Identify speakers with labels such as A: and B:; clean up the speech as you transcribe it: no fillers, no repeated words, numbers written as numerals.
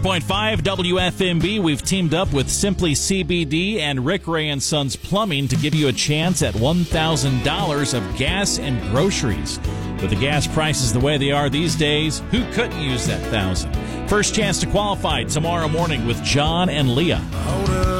A: 100.5 WFMB, we've teamed up with Simply CBD and Rick Ray & Sons Plumbing to give you a chance at $1,000 of gas and groceries. With the gas prices the way they are these days, who couldn't use that $1,000? First chance to qualify tomorrow morning with John and Leah.